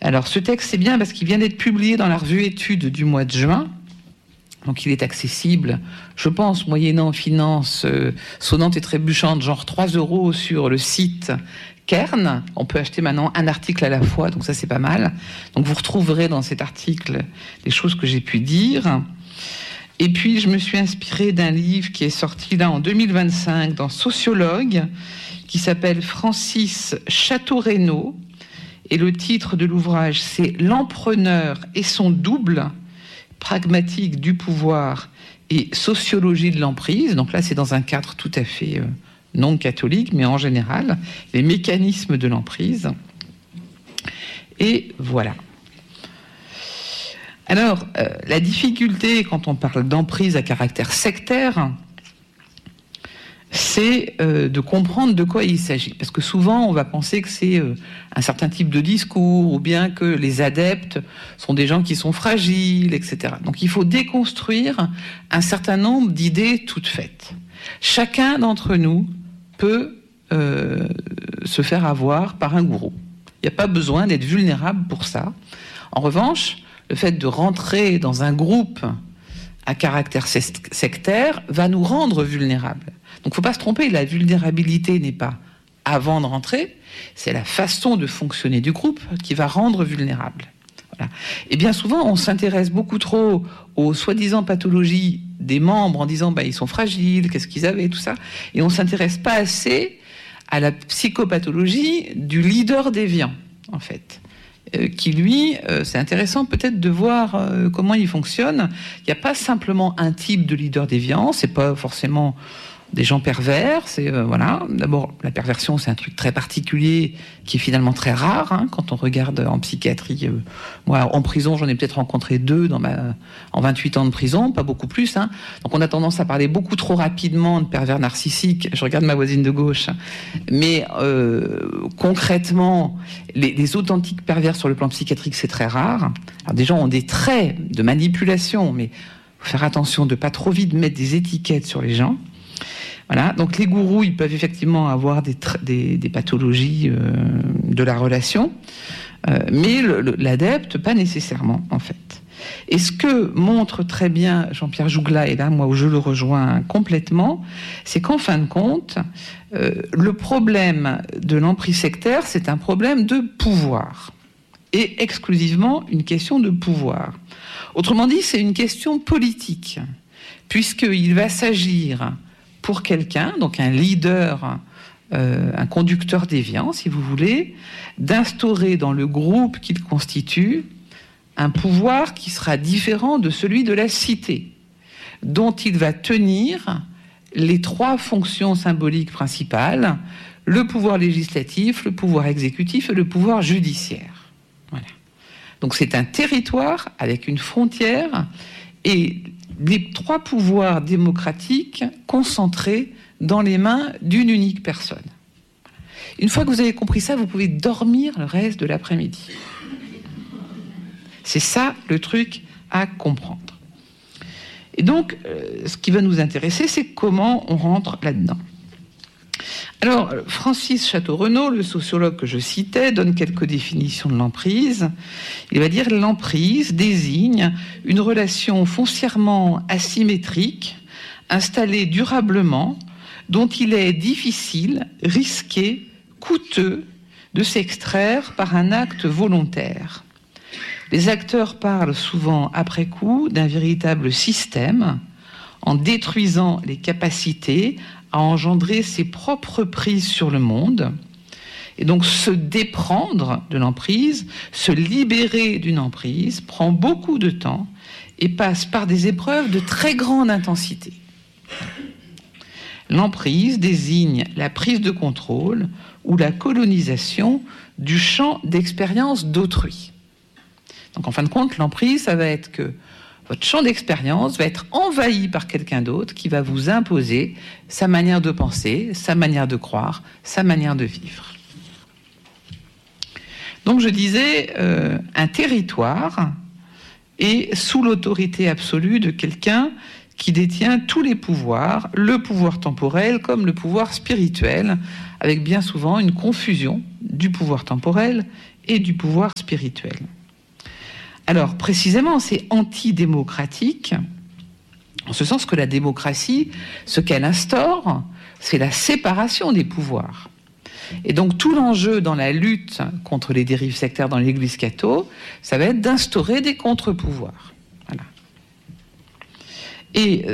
Alors, ce texte, c'est bien parce qu'il vient d'être publié dans la revue Études du mois de juin. Donc, il est accessible, je pense, moyennant finances sonnantes et trébuchantes, genre 3 € sur le site Kern. On peut acheter maintenant un article à la fois, donc ça, c'est pas mal. Donc, vous retrouverez dans cet article les choses que j'ai pu dire. Et puis, je me suis inspirée d'un livre qui est sorti là en 2025 dans Sociologue, qui s'appelle Francis Chateau-Renaud. Et le titre de l'ouvrage, c'est « L'empreneur et son double, pragmatique du pouvoir et sociologie de l'emprise ». Donc là, c'est dans un cadre tout à fait non catholique, mais en général, les mécanismes de l'emprise. Et voilà. Alors, la difficulté, quand on parle d'emprise à caractère sectaire, c'est de comprendre de quoi il s'agit. Parce que souvent, on va penser que c'est un certain type de discours, ou bien que les adeptes sont des gens qui sont fragiles, etc. Donc il faut déconstruire un certain nombre d'idées toutes faites. Chacun d'entre nous peut se faire avoir par un gourou. Il n'y a pas besoin d'être vulnérable pour ça. En revanche, le fait de rentrer dans un groupe à caractère sectaire va nous rendre vulnérables. Donc il ne faut pas se tromper, la vulnérabilité n'est pas avant de rentrer, c'est la façon de fonctionner du groupe qui va rendre vulnérable. Voilà. Et bien souvent, on s'intéresse beaucoup trop aux soi-disant pathologies des membres en disant ils sont fragiles, qu'est-ce qu'ils avaient, tout ça, et on ne s'intéresse pas assez à la psychopathologie du leader déviant, en fait. Qui lui, c'est intéressant peut-être de voir comment il fonctionne. Il n'y a pas simplement un type de leader déviant, c'est pas forcément des gens pervers, c'est voilà. D'abord, la perversion, c'est un truc très particulier qui est finalement très rare quand on regarde en psychiatrie. Moi, en prison, j'en ai peut-être rencontré 2 en 28 ans de prison, pas beaucoup plus. Donc, on a tendance à parler beaucoup trop rapidement de pervers narcissiques. Je regarde ma voisine de gauche, mais concrètement, les authentiques pervers sur le plan psychiatrique, c'est très rare. Alors, des gens ont des traits de manipulation, mais faut faire attention de pas trop vite mettre des étiquettes sur les gens. Voilà, donc les gourous, ils peuvent effectivement avoir des pathologies de la relation, mais l'adepte, pas nécessairement, en fait. Et ce que montre très bien Jean-Pierre Jougla, et là, moi, où je le rejoins complètement, c'est qu'en fin de compte, le problème de l'emprise sectaire, c'est un problème de pouvoir, et exclusivement une question de pouvoir. Autrement dit, c'est une question politique, puisqu'il va s'agir pour quelqu'un, donc un leader, un conducteur déviant, si vous voulez, d'instaurer dans le groupe qu'il constitue un pouvoir qui sera différent de celui de la cité, dont il va tenir les 3 fonctions symboliques principales, le pouvoir législatif, le pouvoir exécutif et le pouvoir judiciaire. Voilà. Donc c'est un territoire avec une frontière et les 3 pouvoirs démocratiques concentrés dans les mains d'une unique personne. Une fois que vous avez compris ça, vous pouvez dormir le reste de l'après-midi. C'est ça le truc à comprendre. Et donc, ce qui va nous intéresser, c'est comment on rentre là-dedans. Alors, Francis Chateau-Renaud, le sociologue que je citais, donne quelques définitions de l'emprise. Il va dire « L'emprise désigne une relation foncièrement asymétrique, installée durablement, dont il est difficile, risqué, coûteux de s'extraire par un acte volontaire. Les acteurs parlent souvent après coup d'un véritable système, en détruisant les capacités à engendrer ses propres prises sur le monde. Et donc se déprendre de l'emprise, se libérer d'une emprise, prend beaucoup de temps et passe par des épreuves de très grande intensité. L'emprise désigne la prise de contrôle ou la colonisation du champ d'expérience d'autrui. Donc en fin de compte, l'emprise, ça va être que votre champ d'expérience va être envahi par quelqu'un d'autre qui va vous imposer sa manière de penser, sa manière de croire, sa manière de vivre. Donc je disais, un territoire est sous l'autorité absolue de quelqu'un qui détient tous les pouvoirs, le pouvoir temporel comme le pouvoir spirituel, avec bien souvent une confusion du pouvoir temporel et du pouvoir spirituel. Alors, précisément, c'est antidémocratique, en ce sens que la démocratie, ce qu'elle instaure, c'est la séparation des pouvoirs. Et donc, tout l'enjeu dans la lutte contre les dérives sectaires dans l'Église catholique, ça va être d'instaurer des contre-pouvoirs. Voilà. Et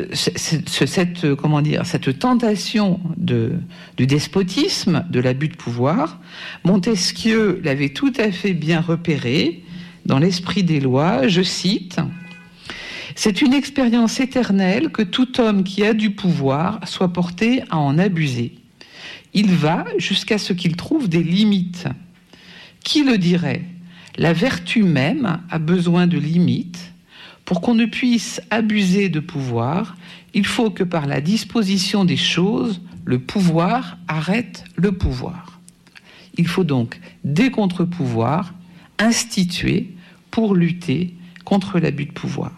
cette tentation du despotisme, de l'abus de pouvoir, Montesquieu l'avait tout à fait bien repéré dans l'Esprit des lois, je cite, « C'est une expérience éternelle que tout homme qui a du pouvoir soit porté à en abuser. Il va jusqu'à ce qu'il trouve des limites. Qui le dirait ? La vertu même a besoin de limites. Pour qu'on ne puisse abuser de pouvoir, il faut que par la disposition des choses, le pouvoir arrête le pouvoir. Il faut donc des contre-pouvoirs institués pour lutter contre l'abus de pouvoir. »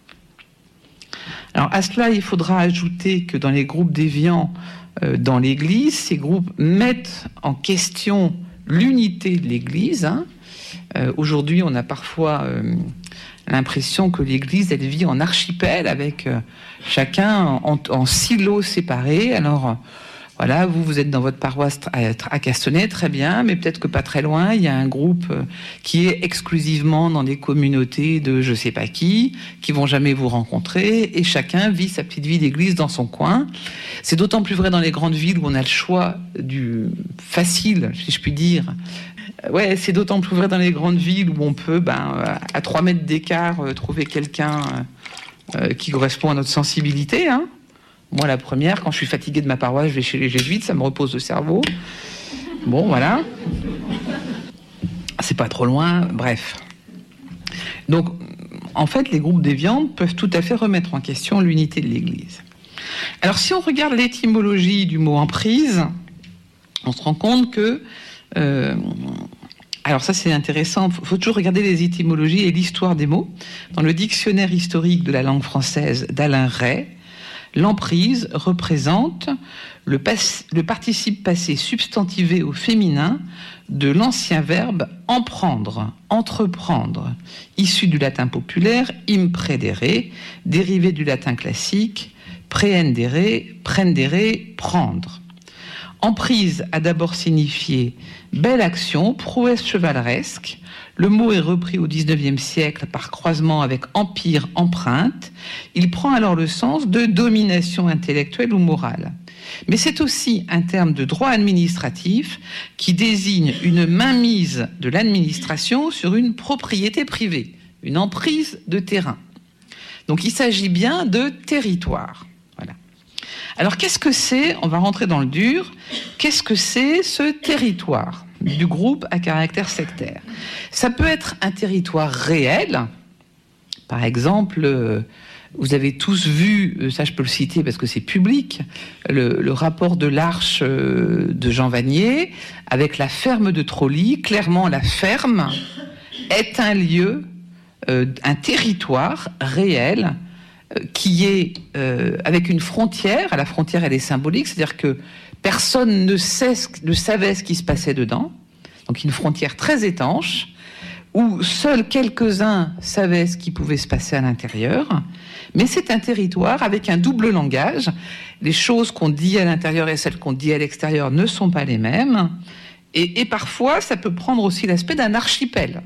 Alors à cela, il faudra ajouter que dans les groupes déviants dans l'Église, ces groupes mettent en question l'unité de l'Église. Aujourd'hui, on a parfois l'impression que l'Église, elle vit en archipel avec chacun en silos séparés. Alors voilà, vous êtes dans votre paroisse à Castanet, très bien, mais peut-être que pas très loin, il y a un groupe qui est exclusivement dans des communautés de je sais pas qui vont jamais vous rencontrer, et chacun vit sa petite vie d'église dans son coin. C'est d'autant plus vrai dans les grandes villes où on a le choix du facile, si je puis dire. Ouais, c'est d'autant plus vrai dans les grandes villes où on peut, à 3 mètres d'écart, trouver quelqu'un qui correspond à notre sensibilité, hein. Moi, la première, quand je suis fatiguée de ma paroisse, je vais chez les jésuites, ça me repose le cerveau. Bon, voilà. C'est pas trop loin, bref. Donc, en fait, les groupes déviants peuvent tout à fait remettre en question l'unité de l'Église. Alors, si on regarde l'étymologie du mot emprise, on se rend compte que... alors ça, c'est intéressant, il faut toujours regarder les étymologies et l'histoire des mots. Dans le dictionnaire historique de la langue française d'Alain Ray, l'emprise représente le participe passé substantivé au féminin de l'ancien verbe emprendre, entreprendre, issu du latin populaire impredere, dérivé du latin classique prehendere, prendere, prendre. Emprise a d'abord signifié belle action, prouesse chevaleresque. Le mot est repris au XIXe siècle par croisement avec empire, empreinte. Il prend alors le sens de domination intellectuelle ou morale. Mais c'est aussi un terme de droit administratif qui désigne une mainmise de l'administration sur une propriété privée, une emprise de terrain. Donc il s'agit bien de territoire. Voilà. Alors qu'est-ce que c'est ? On va rentrer dans le dur. Qu'est-ce que c'est ce territoire du groupe à caractère sectaire ? Ça peut être un territoire réel. Par exemple, vous avez tous vu, ça je peux le citer parce que c'est public, le rapport de l'Arche de Jean Vanier avec la ferme de Trolly. Clairement, la ferme est un lieu, un territoire réel qui est avec une frontière. La frontière, elle est symbolique, c'est-à-dire que personne ne savait ce qui se passait dedans. Donc une frontière très étanche, où seuls quelques-uns savaient ce qui pouvait se passer à l'intérieur. Mais c'est un territoire avec un double langage. Les choses qu'on dit à l'intérieur et celles qu'on dit à l'extérieur ne sont pas les mêmes. Et parfois, ça peut prendre aussi l'aspect d'un archipel.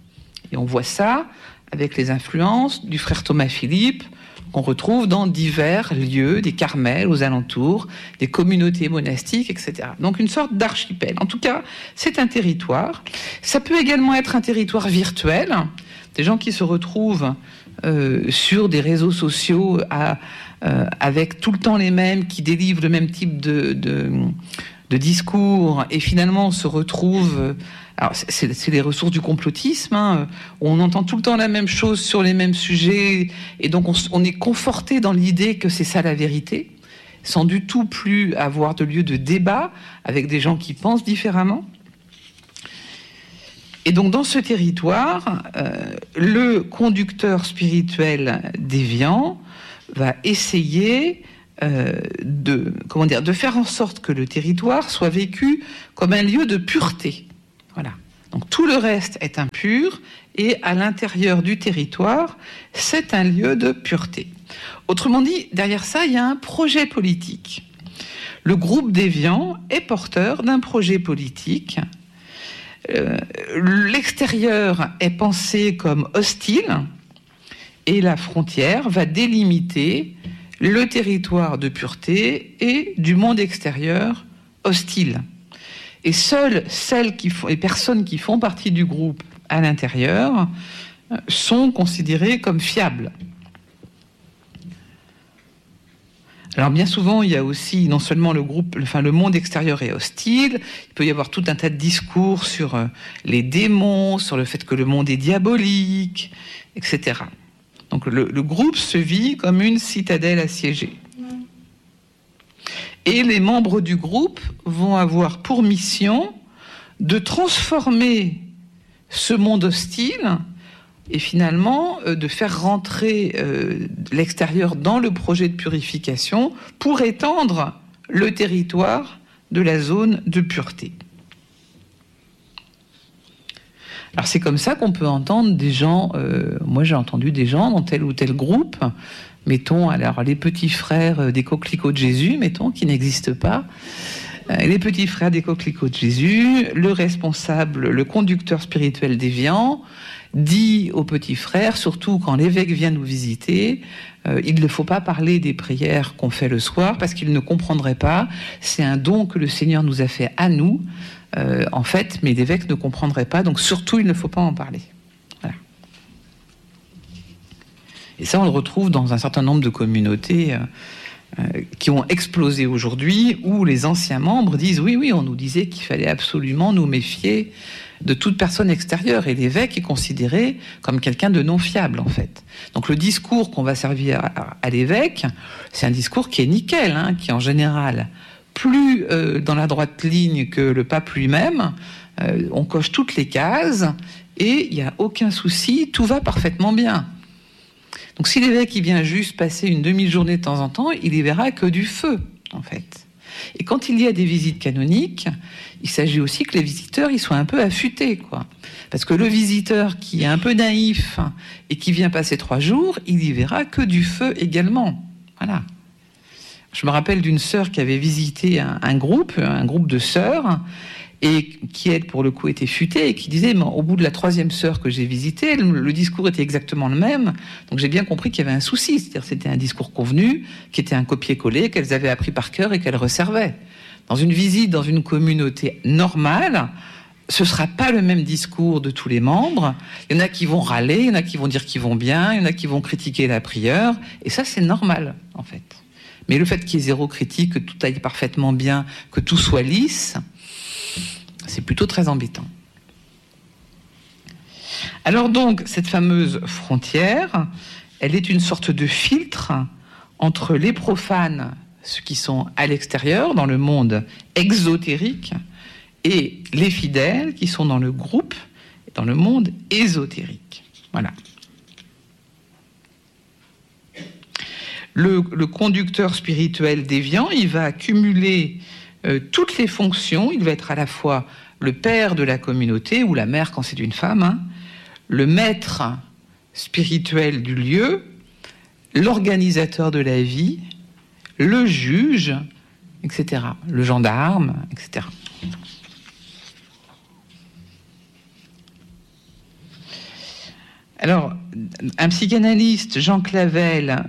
Et on voit ça avec les influences du frère Thomas Philippe, qu'on retrouve dans divers lieux, des carmels aux alentours, des communautés monastiques, etc. Donc une sorte d'archipel. En tout cas, c'est un territoire. Ça peut également être un territoire virtuel, des gens qui se retrouvent sur des réseaux sociaux avec tout le temps les mêmes, qui délivrent le même type de discours, et finalement on se retrouve... Alors, c'est les ressources du complotisme, hein. On entend tout le temps la même chose sur les mêmes sujets, et donc on est conforté dans l'idée que c'est ça la vérité, sans du tout plus avoir de lieu de débat avec des gens qui pensent différemment. Et donc dans ce territoire, le conducteur spirituel déviant va essayer de faire en sorte que le territoire soit vécu comme un lieu de pureté. Voilà. Donc tout le reste est impur, et à l'intérieur du territoire, c'est un lieu de pureté. Autrement dit, derrière ça, il y a un projet politique. Le groupe d'Évian est porteur d'un projet politique. L'extérieur est pensé comme hostile, et la frontière va délimiter le territoire de pureté et du monde extérieur hostile. Et seules les personnes qui font partie du groupe à l'intérieur sont considérées comme fiables. Alors bien souvent, il y a aussi non seulement le monde extérieur est hostile, il peut y avoir tout un tas de discours sur les démons, sur le fait que le monde est diabolique, etc. Donc le groupe se vit comme une citadelle assiégée. Et les membres du groupe vont avoir pour mission de transformer ce monde hostile et finalement de faire rentrer l'extérieur dans le projet de purification pour étendre le territoire de la zone de pureté. Alors c'est comme ça qu'on peut entendre des gens, moi j'ai entendu des gens dans tel ou tel groupe, mettons alors les petits frères des coquelicots de Jésus, mettons, qui n'existent pas, les petits frères des coquelicots de Jésus, le responsable, le conducteur spirituel d'Évian, dit aux petits frères, surtout quand l'évêque vient nous visiter, il ne faut pas parler des prières qu'on fait le soir parce qu'il ne comprendrait pas, c'est un don que le Seigneur nous a fait à nous, en fait, mais l'évêque ne comprendrait pas, donc surtout il ne faut pas en parler. Voilà. Et ça on le retrouve dans un certain nombre de communautés qui ont explosé aujourd'hui, où les anciens membres disent oui, on nous disait qu'il fallait absolument nous méfier de toute personne extérieure, et l'évêque est considéré comme quelqu'un de non fiable en fait. Donc le discours qu'on va servir à l'évêque, c'est un discours qui est nickel, qui en général plus dans la droite ligne que le pape lui-même, on coche toutes les cases et il n'y a aucun souci, tout va parfaitement bien. Donc si l'évêque il vient juste passer une demi-journée de temps en temps, il y verra que du feu en fait. Et quand il y a des visites canoniques, il s'agit aussi que les visiteurs ils soient un peu affûtés, quoi. Parce que le visiteur qui est un peu naïf et qui vient passer 3 jours, il y verra que du feu également. Voilà. Je me rappelle d'une sœur qui avait visité un groupe de sœurs, et qui, elle, pour le coup, était futée, et qui disait, mais au bout de la 3e sœur que j'ai visitée, le discours était exactement le même, donc j'ai bien compris qu'il y avait un souci, c'est-à-dire c'était un discours convenu, qui était un copier-coller, qu'elles avaient appris par cœur et qu'elles resservaient. Dans une visite, dans une communauté normale, ce ne sera pas le même discours de tous les membres. Il y en a qui vont râler, il y en a qui vont dire qu'ils vont bien, il y en a qui vont critiquer la prieure, et ça, c'est normal, en fait. Mais le fait qu'il y ait zéro critique, que tout aille parfaitement bien, que tout soit lisse, c'est plutôt très embêtant. Alors donc, cette fameuse frontière, elle est une sorte de filtre entre les profanes, ceux qui sont à l'extérieur, dans le monde exotérique, et les fidèles qui sont dans le groupe, dans le monde ésotérique. Voilà. Le conducteur spirituel d'Évian, il va accumuler toutes les fonctions. Il va être à la fois le père de la communauté, ou la mère quand c'est une femme, le maître spirituel du lieu, l'organisateur de la vie, le juge, etc., le gendarme, etc. Alors, un psychanalyste, Jean Clavel,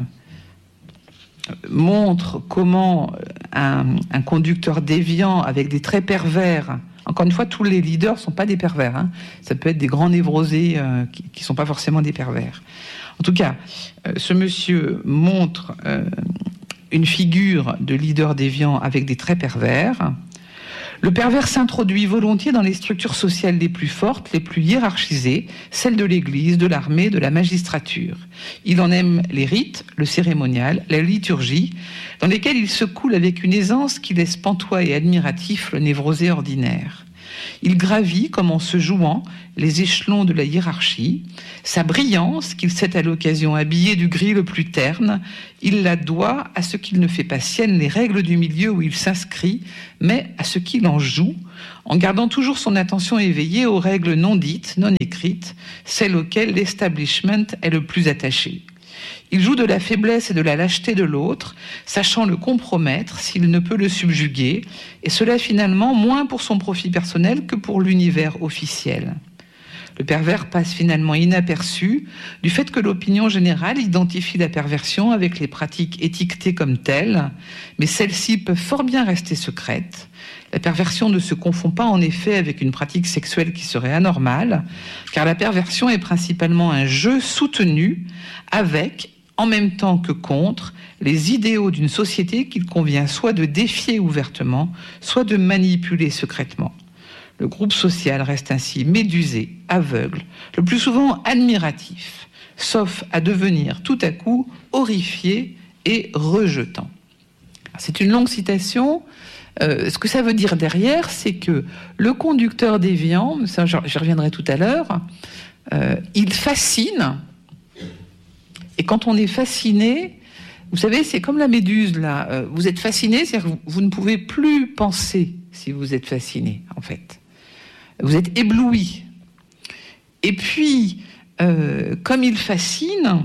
montre comment un conducteur déviant avec des traits pervers, encore une fois, tous les leaders ne sont pas des pervers, ça peut être des grands névrosés qui ne sont pas forcément des pervers. En tout cas, ce monsieur montre une figure de leader déviant avec des traits pervers. Le pervers s'introduit volontiers dans les structures sociales les plus fortes, les plus hiérarchisées, celles de l'Église, de l'armée, de la magistrature. Il en aime les rites, le cérémonial, la liturgie, dans lesquels il se coule avec une aisance qui laisse pantois et admiratif le névrosé ordinaire. Il gravit, comme en se jouant, les échelons de la hiérarchie. Sa brillance, qu'il s'est à l'occasion habillé du gris le plus terne, il la doit à ce qu'il ne fait pas sienne les règles du milieu où il s'inscrit, mais à ce qu'il en joue, en gardant toujours son attention éveillée aux règles non dites, non écrites, celles auxquelles l'establishment est le plus attaché. Il joue de la faiblesse et de la lâcheté de l'autre, sachant le compromettre s'il ne peut le subjuguer, et cela finalement moins pour son profit personnel que pour l'univers officiel. Le pervers passe finalement inaperçu du fait que l'opinion générale identifie la perversion avec les pratiques étiquetées comme telles, mais celles-ci peuvent fort bien rester secrètes. La perversion ne se confond pas en effet avec une pratique sexuelle qui serait anormale, car la perversion est principalement un jeu soutenu avec, en même temps que contre, les idéaux d'une société qu'il convient soit de défier ouvertement, soit de manipuler secrètement. Le groupe social reste ainsi médusé, aveugle, le plus souvent admiratif, sauf à devenir tout à coup horrifié et rejetant. C'est une longue citation. Ce que ça veut dire derrière, c'est que le conducteur déviant, ça j'y reviendrai tout à l'heure, il fascine. Et quand on est fasciné, vous savez, c'est comme la méduse, là. Vous êtes fasciné, c'est-à-dire que vous ne pouvez plus penser si vous êtes fasciné, en fait. Vous êtes ébloui. Et puis, comme il fascine,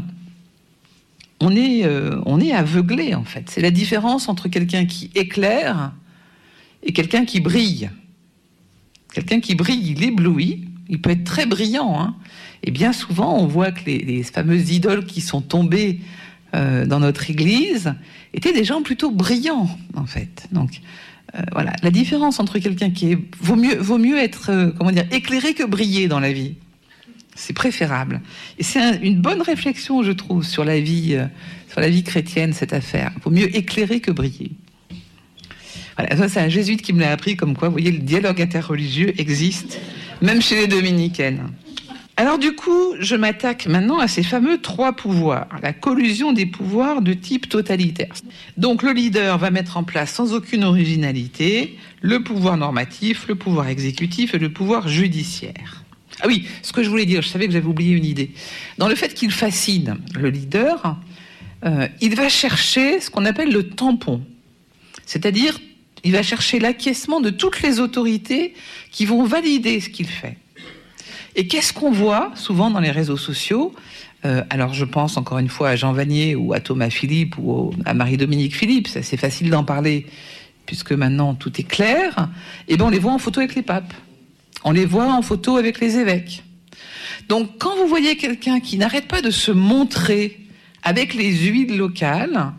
on est aveuglé, en fait. C'est la différence entre quelqu'un qui éclaire et quelqu'un qui brille. Quelqu'un qui brille, il éblouit. Il peut être très brillant, hein. Et bien souvent, on voit que les fameuses idoles qui sont tombées dans notre Église étaient des gens plutôt brillants, en fait. Donc, voilà, la différence entre quelqu'un qui est... Vaut mieux être, éclairé que briller dans la vie. C'est préférable. Et c'est une bonne réflexion, je trouve, sur la vie chrétienne, cette affaire. Il vaut mieux éclairer que briller. Voilà, ça, c'est un jésuite qui me l'a appris, comme quoi, vous voyez, le dialogue interreligieux existe, même chez les dominicaines. Alors du coup, je m'attaque maintenant à ces fameux 3 pouvoirs, la collusion des pouvoirs de type totalitaire. Donc le leader va mettre en place sans aucune originalité le pouvoir normatif, le pouvoir exécutif et le pouvoir judiciaire. Ah oui, ce que je voulais dire, je savais que j'avais oublié une idée. Dans le fait qu'il fascine le leader, il va chercher ce qu'on appelle le tampon. C'est-à-dire, il va chercher l'acquiescement de toutes les autorités qui vont valider ce qu'il fait. Et qu'est-ce qu'on voit souvent dans les réseaux sociaux ? Alors je pense encore une fois à Jean Vanier ou à Thomas Philippe ou à Marie-Dominique Philippe, c'est facile d'en parler puisque maintenant tout est clair. Et bien on les voit en photo avec les papes, on les voit en photo avec les évêques. Donc quand vous voyez quelqu'un qui n'arrête pas de se montrer avec les huiles locales,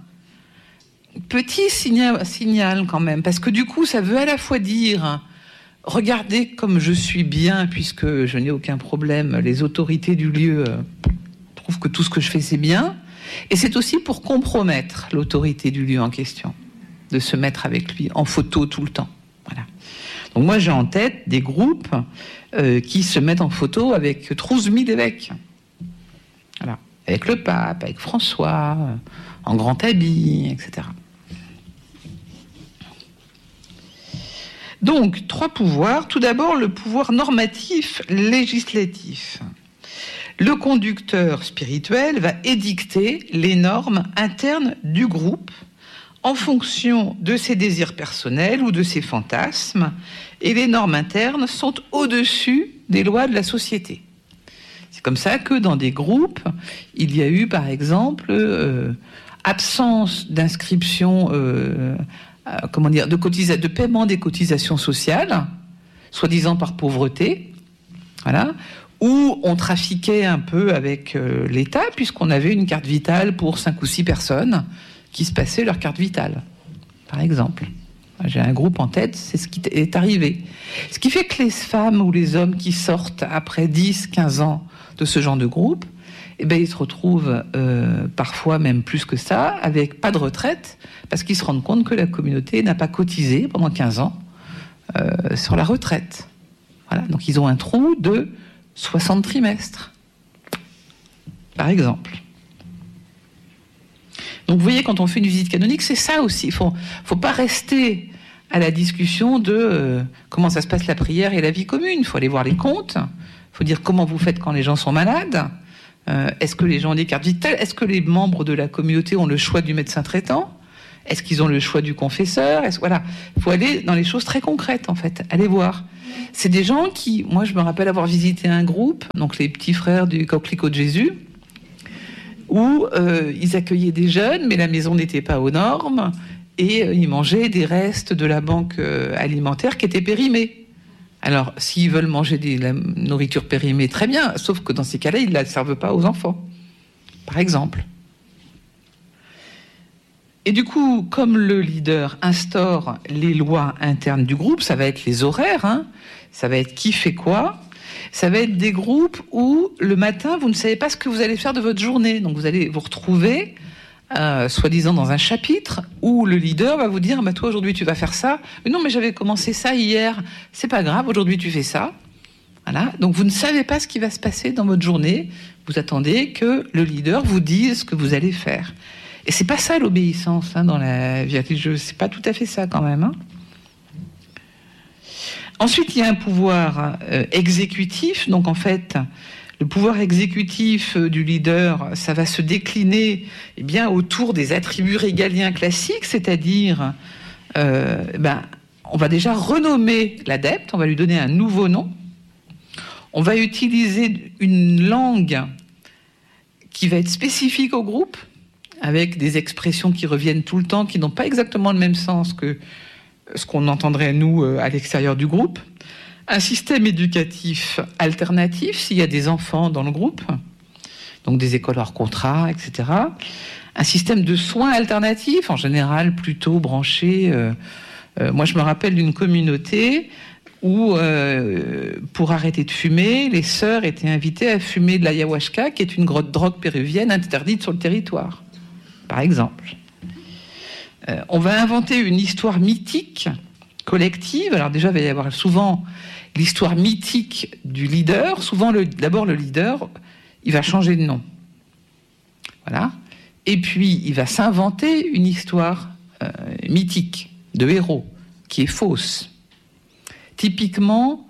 petit signal quand même, parce que du coup ça veut à la fois dire... Regardez comme je suis bien, puisque je n'ai aucun problème. Les autorités du lieu trouvent que tout ce que je fais, c'est bien. Et c'est aussi pour compromettre l'autorité du lieu en question, de se mettre avec lui en photo tout le temps. Voilà. Donc moi, j'ai en tête des groupes qui se mettent en photo avec 12 000 évêques. Voilà. Avec le pape, avec François, en grand habit, etc. Donc, 3 pouvoirs. Tout d'abord, le pouvoir normatif législatif. Le conducteur spirituel va édicter les normes internes du groupe en fonction de ses désirs personnels ou de ses fantasmes, et les normes internes sont au-dessus des lois de la société. C'est comme ça que dans des groupes, il y a eu, par exemple, absence d'inscription... de paiement des cotisations sociales, soi-disant par pauvreté, voilà, où on trafiquait un peu avec l'État, puisqu'on avait une carte vitale pour 5 ou 6 personnes qui se passaient leur carte vitale, par exemple. J'ai un groupe en tête, c'est ce qui est arrivé. Ce qui fait que les femmes ou les hommes qui sortent après 10, 15 ans de ce genre de groupe, eh ben, ils se retrouvent parfois même plus que ça, avec pas de retraite, parce qu'ils se rendent compte que la communauté n'a pas cotisé pendant 15 ans sur la retraite. Voilà. Donc ils ont un trou de 60 trimestres, par exemple. Donc vous voyez, quand on fait une visite canonique, c'est ça aussi. Il faut pas rester à la discussion de comment ça se passe la prière et la vie commune. Il faut aller voir les comptes. Il faut dire comment vous faites quand les gens sont malades. Est-ce que les gens ont des cartes vitales? Est-ce que les membres de la communauté ont le choix du médecin traitant? Est-ce qu'ils ont le choix du confesseur? Voilà. Il faut aller dans les choses très concrètes, en fait. Allez voir. C'est des gens qui... Moi, je me rappelle avoir visité un groupe, donc les petits frères du Coquelicot de Jésus, où ils accueillaient des jeunes, mais la maison n'était pas aux normes, et ils mangeaient des restes de la banque alimentaire qui étaient périmés. Alors, s'ils veulent manger de la nourriture périmée, très bien, sauf que dans ces cas-là, ils ne la servent pas aux enfants, par exemple. Et du coup, comme le leader instaure les lois internes du groupe, ça va être les horaires, ça va être qui fait quoi, ça va être des groupes où le matin, vous ne savez pas ce que vous allez faire de votre journée. Donc vous allez vous retrouver, soi-disant dans un chapitre, où le leader va vous dire, bah, toi aujourd'hui tu vas faire ça, mais non mais j'avais commencé ça hier, c'est pas grave, aujourd'hui tu fais ça. Voilà. Donc vous ne savez pas ce qui va se passer dans votre journée, vous attendez que le leader vous dise ce que vous allez faire. Et c'est pas ça l'obéissance dans la vie religieuse, c'est pas tout à fait ça quand même. Ensuite, il y a un pouvoir exécutif. Donc en fait, le pouvoir exécutif du leader, ça va se décliner autour des attributs régaliens classiques, c'est-à-dire on va déjà renommer l'adepte, on va lui donner un nouveau nom, on va utiliser une langue qui va être spécifique au groupe, avec des expressions qui reviennent tout le temps, qui n'ont pas exactement le même sens que ce qu'on entendrait, nous, à l'extérieur du groupe. Un système éducatif alternatif, s'il y a des enfants dans le groupe, donc des écoles hors contrat, etc. Un système de soins alternatifs, en général plutôt branché. Moi, je me rappelle d'une communauté où, pour arrêter de fumer, les sœurs étaient invitées à fumer de l'ayahuasca, qui est une drogue péruvienne interdite sur le territoire, par exemple. On va inventer une histoire mythique collective. Alors déjà, il va y avoir souvent l'histoire mythique du leader. Souvent, d'abord, le leader, il va changer de nom. Voilà. Et puis, il va s'inventer une histoire mythique de héros qui est fausse. Typiquement,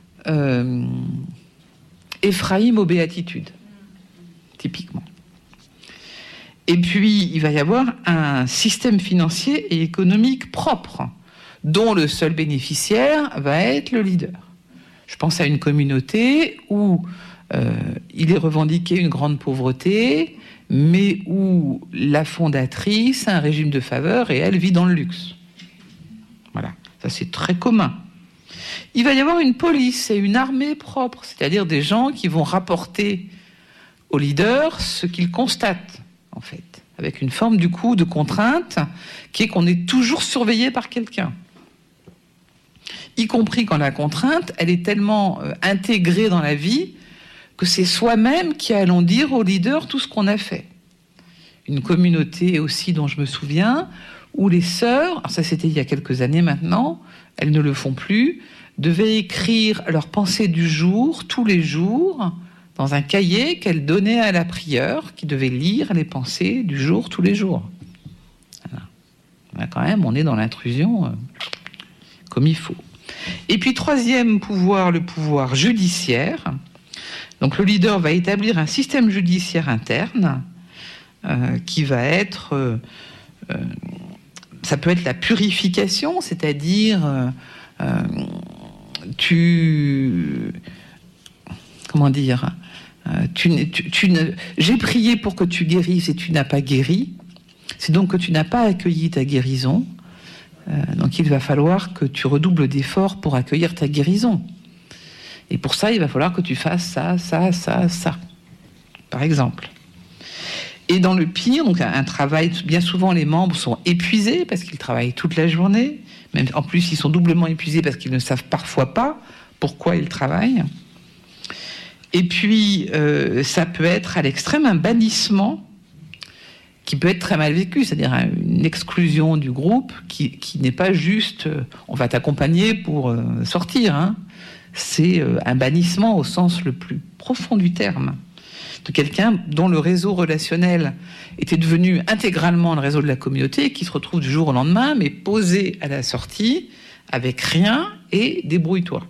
Éphraïm aux béatitudes. Typiquement. Et puis, il va y avoir un système financier et économique propre, dont le seul bénéficiaire va être le leader. Je pense à une communauté où il est revendiqué une grande pauvreté, mais où la fondatrice a un régime de faveur et elle vit dans le luxe. Voilà, ça c'est très commun. Il va y avoir une police et une armée propre, c'est-à-dire des gens qui vont rapporter au leader ce qu'ils constatent, en fait, avec une forme du coup de contrainte qui est qu'on est toujours surveillé par quelqu'un. Y compris quand la contrainte, elle est tellement intégrée dans la vie que c'est soi-même qui allons dire au leader tout ce qu'on a fait. Une communauté aussi dont je me souviens, où les sœurs, alors ça c'était il y a quelques années maintenant, elles ne le font plus, devaient écrire leurs pensées du jour, tous les jours, dans un cahier qu'elles donnaient à la prieure, qui devait lire les pensées du jour, tous les jours. Voilà. Là, quand même, on est dans l'intrusion comme il faut. Et puis, troisième pouvoir, le pouvoir judiciaire. Donc, le leader va établir un système judiciaire interne qui va être... ça peut être la purification, c'est-à-dire... j'ai prié pour que tu guérisses et tu n'as pas guéri. C'est donc que tu n'as pas accueilli ta guérison. Donc il va falloir que tu redoubles d'efforts pour accueillir ta guérison. Et pour ça, il va falloir que tu fasses ça, ça, ça, ça, par exemple. Et dans le pire, donc un travail, bien souvent les membres sont épuisés parce qu'ils travaillent toute la journée. Même en plus, ils sont doublement épuisés parce qu'ils ne savent parfois pas pourquoi ils travaillent. Et puis, ça peut être à l'extrême un bannissement qui peut être très mal vécu, c'est-à-dire une exclusion du groupe qui n'est pas juste on va t'accompagner pour sortir. C'est un bannissement au sens le plus profond du terme. de quelqu'un dont le réseau relationnel était devenu intégralement le réseau de la communauté et qui se retrouve du jour au lendemain, mais posé à la sortie, avec rien et débrouille-toi.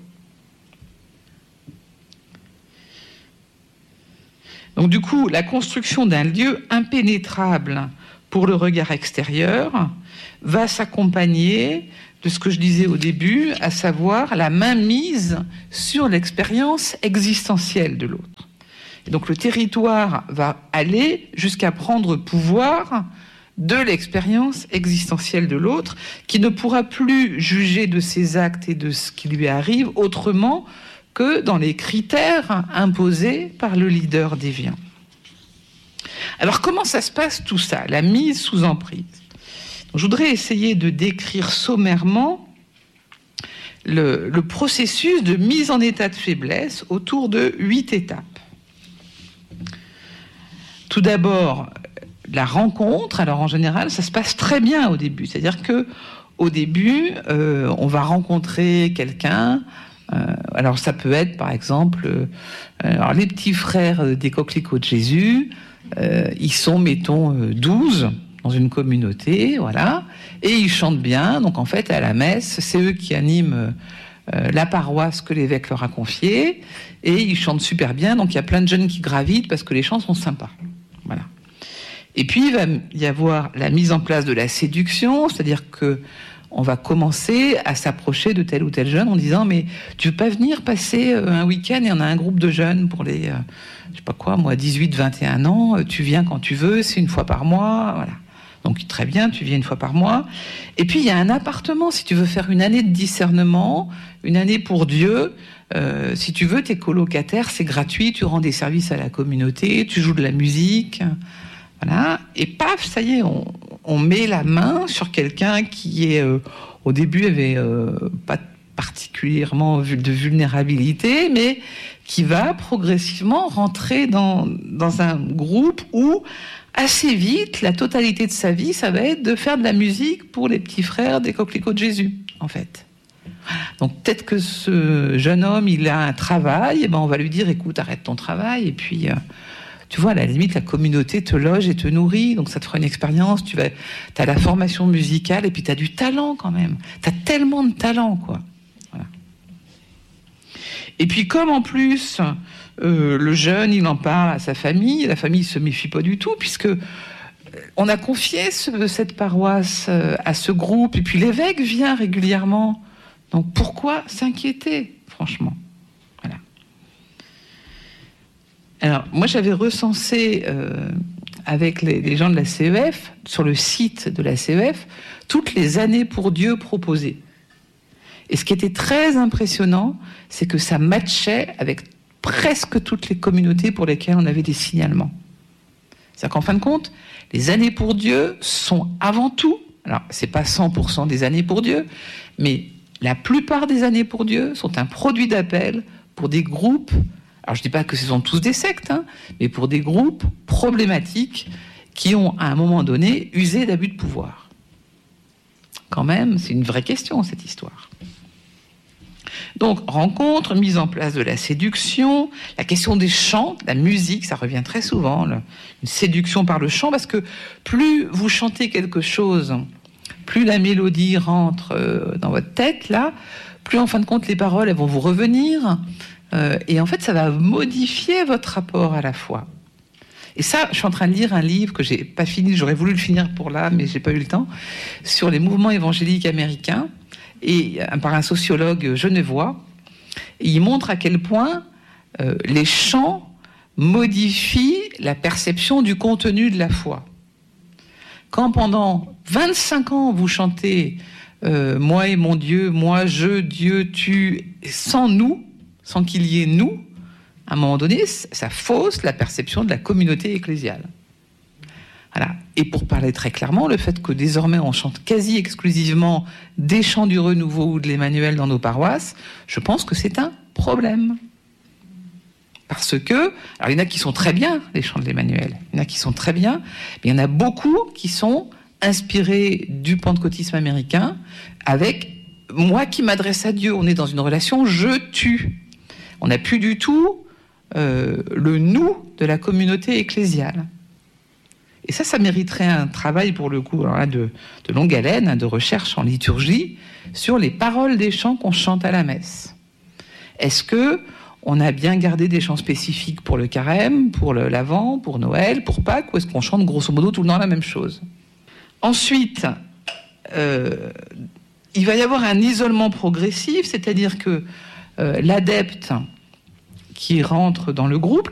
Donc du coup, la construction d'un lieu impénétrable pour le regard extérieur va s'accompagner de ce que je disais au début, à savoir la mainmise sur l'expérience existentielle de l'autre. Et donc le territoire va aller jusqu'à prendre pouvoir de l'expérience existentielle de l'autre, qui ne pourra plus juger de ses actes et de ce qui lui arrive autrement que dans les critères imposés par le leader déviant. Alors comment ça se passe tout ça, la mise sous emprise ? Je voudrais essayer de décrire sommairement le processus de mise en état de faiblesse autour de 8 étapes. Tout d'abord, la rencontre. Alors en général, ça se passe très bien au début. C'est-à-dire que au début, on va rencontrer quelqu'un. Alors ça peut être, par exemple, alors les petits frères des Coquelicots de Jésus. Ils sont, mettons, 12 dans une communauté, voilà, et ils chantent bien. Donc en fait, à la messe, c'est eux qui animent la paroisse que l'évêque leur a confiée, et ils chantent super bien. Donc il y a plein de jeunes qui gravitent parce que les chants sont sympas. Voilà. Et puis il va y avoir la mise en place de la séduction, c'est-à-dire que on va commencer à s'approcher de tel ou tel jeune en disant « Mais tu veux pas venir passer un week-end et on a un groupe de jeunes pour les, je sais pas quoi, moi, 18, 21 ans, tu viens quand tu veux, c'est une fois par mois. » Voilà. Donc très bien, tu viens une fois par mois. Et puis il y a un appartement, si tu veux faire une année de discernement, une année pour Dieu, si tu veux, t'es colocataire, c'est gratuit, tu rends des services à la communauté, tu joues de la musique, voilà. Et paf, ça y est, on met la main sur quelqu'un qui est, au début, avait pas particulièrement de vulnérabilité, mais qui va progressivement rentrer dans un groupe où, assez vite, la totalité de sa vie, ça va être de faire de la musique pour les petits frères des Coquelicots de Jésus, en fait. Donc peut-être que ce jeune homme, il a un travail, et ben on va lui dire, écoute, arrête ton travail, et puis... tu vois, à la limite, la communauté te loge et te nourrit, donc ça te fera une expérience. Tu as la formation musicale et puis tu as du talent quand même. Tu as tellement de talent, quoi. Voilà. Et puis comme en plus, le jeune, il en parle à sa famille, la famille ne se méfie pas du tout, puisque on a confié cette paroisse à ce groupe, et puis l'évêque vient régulièrement. Donc pourquoi s'inquiéter, franchement ? Alors, moi, j'avais recensé avec les gens de la CEF, sur le site de la CEF, toutes les années pour Dieu proposées. Et ce qui était très impressionnant, c'est que ça matchait avec presque toutes les communautés pour lesquelles on avait des signalements. C'est-à-dire qu'en fin de compte, les années pour Dieu sont avant tout, alors c'est pas 100% des années pour Dieu, mais la plupart des années pour Dieu sont un produit d'appel pour des groupes. Alors je ne dis pas que ce sont tous des sectes, mais pour des groupes problématiques qui ont, à un moment donné, usé d'abus de pouvoir. Quand même, c'est une vraie question, cette histoire. Donc, rencontre, mise en place de la séduction, la question des chants, la musique, ça revient très souvent, une séduction par le chant, parce que plus vous chantez quelque chose, plus la mélodie rentre dans votre tête, là, plus en fin de compte les paroles, elles vont vous revenir. Et en fait, ça va modifier votre rapport à la foi. Et ça, je suis en train de lire un livre que j'ai pas fini, j'aurais voulu le finir pour là, mais j'ai pas eu le temps, sur les mouvements évangéliques américains, et par un sociologue genevois. Et il montre à quel point les chants modifient la perception du contenu de la foi. Quand pendant 25 ans, vous chantez moi et mon Dieu, moi, je, Dieu, tu, sans nous, sans qu'il y ait nous, à un moment donné, ça fausse la perception de la communauté ecclésiale. Voilà. Et pour parler très clairement, le fait que désormais on chante quasi exclusivement des chants du Renouveau ou de l'Emmanuel dans nos paroisses, je pense que c'est un problème. Parce que, alors il y en a qui sont très bien, les chants de l'Emmanuel, il y en a qui sont très bien, mais il y en a beaucoup qui sont inspirés du pentecôtisme américain, avec moi qui m'adresse à Dieu. On est dans une relation je-tu. On n'a plus du tout le nous de la communauté ecclésiale. Et ça mériterait un travail, pour le coup, alors là, de longue haleine, de recherche en liturgie, sur les paroles des chants qu'on chante à la messe. Est-ce qu'on a bien gardé des chants spécifiques pour le carême, pour l'Avent, pour Noël, pour Pâques, ou est-ce qu'on chante grosso modo tout le temps la même chose? Ensuite, il va y avoir un isolement progressif, c'est-à-dire que l'adepte qui rentre dans le groupe,